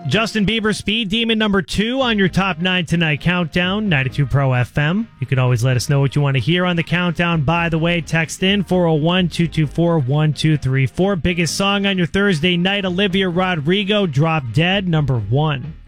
Justin Bieber, Speed Demon, number 2 on your Top 9 Tonight countdown, 92 Pro FM. You can always let us know what you want to hear on the countdown. By the way, text in 401-224-1234. Biggest song on your Thursday night, Olivia Rodrigo, Drop Dead, number 1.